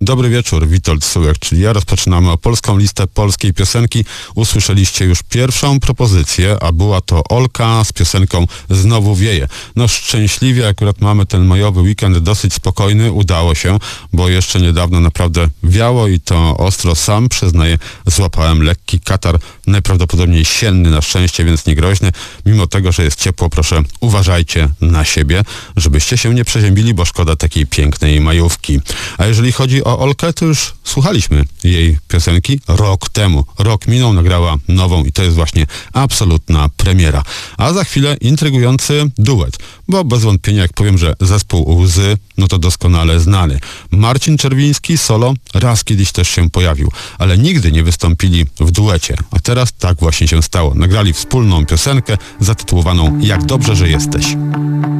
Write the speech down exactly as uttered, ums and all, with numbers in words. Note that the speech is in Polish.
Dobry wieczór, Witold Sułek, czyli ja. Rozpoczynamy o polską listę polskiej piosenki. Usłyszeliście już pierwszą propozycję, a była to Olka z piosenką Znowu wieje. No szczęśliwie akurat mamy ten majowy weekend dosyć spokojny, udało się, bo jeszcze niedawno naprawdę wiało i to ostro. Sam przyznaję, złapałem lekki katar, najprawdopodobniej sienny na szczęście, więc nie groźny. Mimo tego, że jest ciepło, proszę uważajcie na siebie, żebyście się nie przeziębili, bo szkoda takiej pięknej majówki. A jeżeli chodzi o Olkę, to już słuchaliśmy jej piosenki rok temu. Rok minął, nagrała nową i to jest właśnie absolutna premiera. A za chwilę intrygujący duet, bo bez wątpienia jak powiem, że zespół Łzy, no to doskonale znany. Marcin Czerwiński solo raz kiedyś też się pojawił, ale nigdy nie wystąpili w duecie. A teraz tak właśnie się stało. Nagrali wspólną piosenkę zatytułowaną Jak dobrze, że jesteś.